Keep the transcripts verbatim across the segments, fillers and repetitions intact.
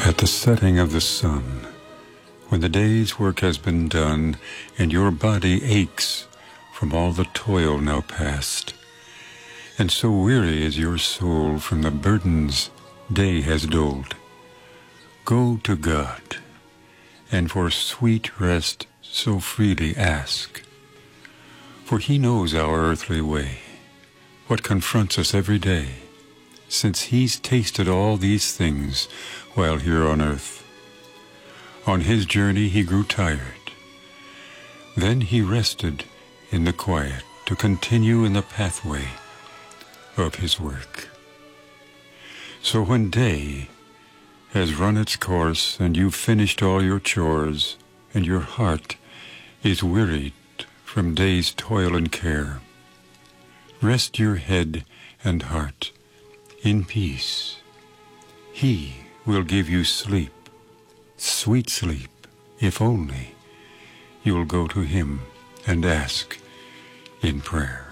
At the setting of the sun, when the day's work has been done, and your body aches from all the toil now past, and so weary is your soul from the burdens day has doled, go to God, and for sweet rest so freely ask. For he knows our earthly way, what confronts us every day, since he's tasted all these things while here on earth. On his journey he grew tired. Then he rested in the quiet to continue in the pathway of his work. So when day has run its course and you've finished all your chores, and your heart is wearied from day's toil and care, rest your head and heart in peace. He will give you sleep, sweet sleep, if only you will go to him and ask in prayer.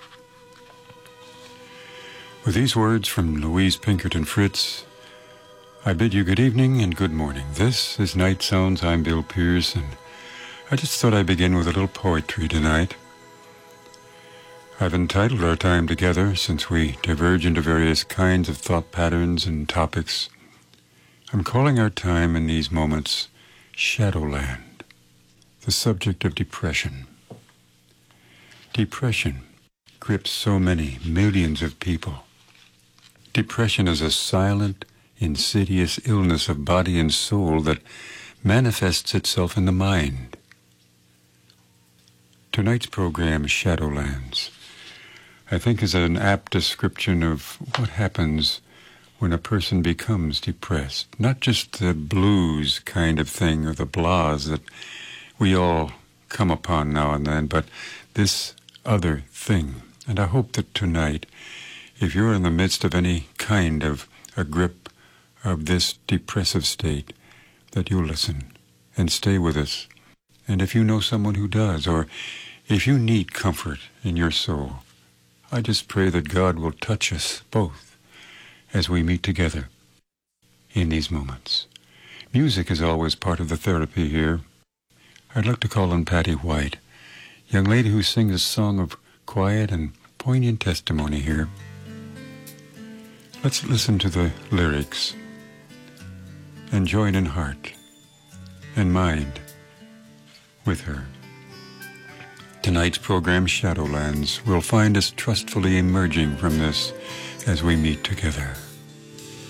With these words from Louise Pinkerton Fritz, I bid you good evening and good morning. This is Night Sounds. I'm Bill Pierce, and I just thought I'd begin with a little poetry tonight. I've entitled our time together, since we diverge into various kinds of thought patterns and topics, I'm calling our time in these moments Shadowland, the subject of depression. Depression grips so many millions of people. Depression is a silent, insidious illness of body and soul that manifests itself in the mind. Tonight's program, Shadowlands, I think is an apt description of what happens when a person becomes depressed. Not just the blues kind of thing or the blahs that we all come upon now and then, but this other thing. And I hope that tonight, if you're in the midst of any kind of a grip of this depressive state, that you'll listen and stay with us. And if you know someone who does, or if you need comfort in your soul, I just pray that God will touch us both as we meet together in these moments. Music is always part of the therapy here. I'd like to call on Patty White, young lady who sings a song of quiet and poignant testimony here. Let's listen to the lyrics and join in heart and mind with her. Tonight's program, Shadowlands, will find us trustfully emerging from this as we meet together.